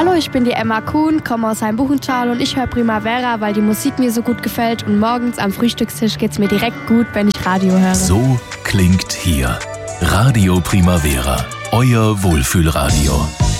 Hallo, ich bin die Emma Kuhn, komme aus Heimbuchenthal und ich höre Primavera, weil die Musik mir so gut gefällt und morgens am Frühstückstisch geht's mir direkt gut, wenn ich Radio höre. So klingt hier Radio Primavera, euer Wohlfühlradio.